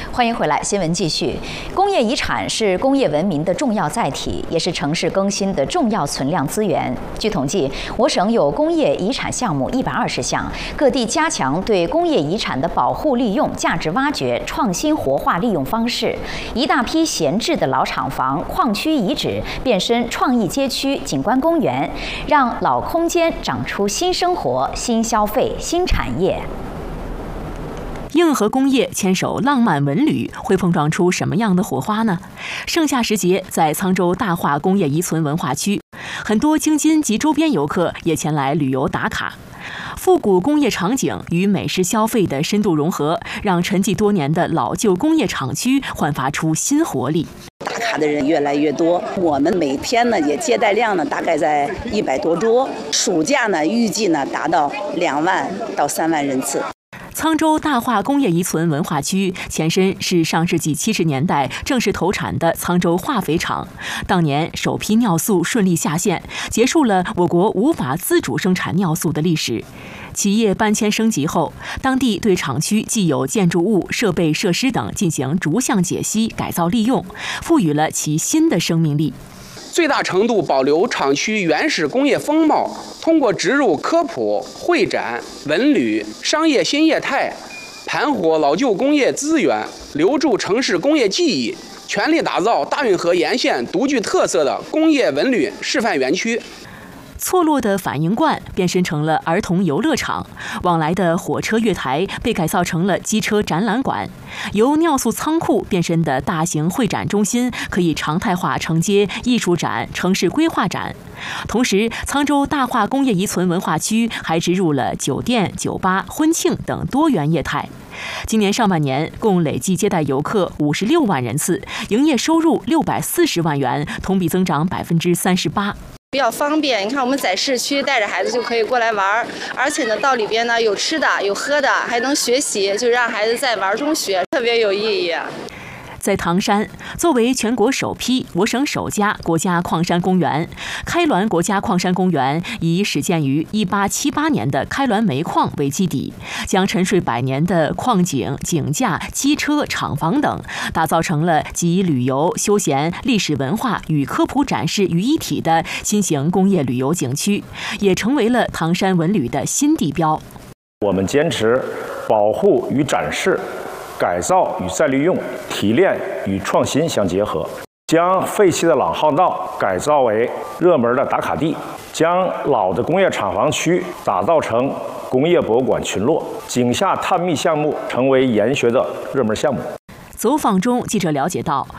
欢迎回来，新闻继续。工业遗产是工业文明的重要载体，也是城市更新的重要存量资源。据统计，我省有工业遗产项目120项，各地加强对工业遗产的保护利用、价值挖掘、创新活化利用方式。一大批闲置的老厂房、矿区遗址变身创意街区、景观公园，让老空间长出新生活、新消费、新产业。 硬核工业牵手浪漫文旅，会碰撞出什么样的火花呢？盛夏时节，在沧州大化工业遗存文化区，很多京津及周边游客也前来旅游打卡。复古工业场景与美食消费的深度融合，让沉寂多年的老旧工业厂区焕发出新活力。 打卡的人越来越多，我们每天呢也接待量呢大概在100多桌，暑假呢预计呢达到2万到3万人次。 沧州大化工业遗存文化区前身是上世纪70年代正式投产的沧州化肥厂，当年首批尿素顺利下线，结束了我国无法自主生产尿素的历史。企业搬迁升级后，当地对厂区既有建筑物、设备设施等进行逐项解析、改造利用，赋予了其新的生命力。 最大程度保留厂区原始工业风貌，通过植入科普、会展、文旅、商业新业态，盘活老旧工业资源，留住城市工业记忆，全力打造大运河沿线独具特色的工业文旅示范园区。 错落的反应罐变身成了儿童游乐场，往来的火车月台被改造成了机车展览馆，由尿素仓库变身的大型会展中心可以常态化承接艺术展、城市规划展。同时，沧州大化工业遗存文化区还植入了酒店、酒吧、婚庆等多元业态。今年上半年共累计接待游客56万人次，营业收入640万元，同比增长38%。 比较方便，你看我们在市区带着孩子就可以过来玩，而且呢到里边呢有吃的有喝的，还能学习，就让孩子在玩中学，特别有意义。 在唐山，作为全国首批、我省首家国家矿山公园，开滦国家矿山公园以始建于1878年的开滦煤矿为基底，将沉睡100年的矿井、井架、机车、厂房等，打造成了集旅游、休闲、历史文化与科普展示于一体的新型工业旅游景区，也成为了唐山文旅的新地标。 我们坚持保护与展示、改造与再利用、提炼与创新相结合，将废弃的老巷道改造为热门的打卡地，将老的工业厂房区打造成工业博物馆群落，井下探秘项目成为研学的热门项目。 走访中，记者了解到，